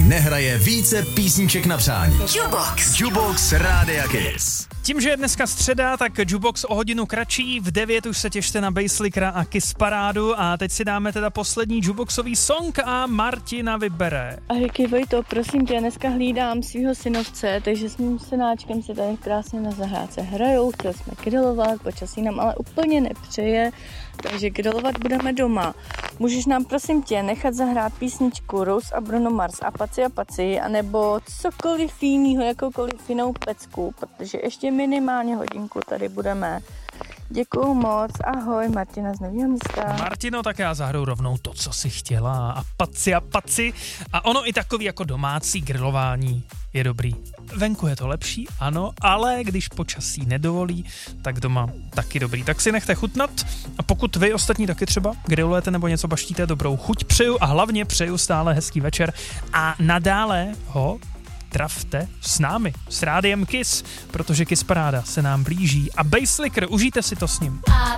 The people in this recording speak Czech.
nehraje více písniček na přání. Jukebox Rádia Kiss. Tím, že je dneska středa, tak Jukebox o hodinu kratší, v 9 už se těšte na Basslickera a Kiss parádu a teď si dáme teda poslední jukeboxový song a Martina vybere. Ahojky Vojto, prosím tě, dneska hlídám svýho synovce, takže s mým synáčkem si tady krásně na zahrádce hrajou, chtěli jsme grillovat, počasí nám ale úplně nepřeje, takže grillovat budeme doma. Můžeš nám prosím tě nechat zahrát písničku Rose a Bruno Mars a Paci, anebo cokoliv jinýho, jakoukoliv jinou pecku, protože ještě minimálně hodinku tady budeme. Děkuju moc, ahoj, Martina z Nového Města. Martino, tak já zahraju rovnou to, co jsi chtěla a Paci. A ono i takový jako domácí grilování je dobrý. Venku je to lepší, ano, ale když počasí nedovolí, tak doma taky dobrý. Tak si nechte chutnat a pokud vy ostatní taky třeba grillujete nebo něco baštíte, dobrou chuť přeju a hlavně přeju stále hezký večer a nadále ho trafte s námi, s Rádiem Kiss, protože Kiss paráda se nám blíží a Basslicker, užijte si to s ním.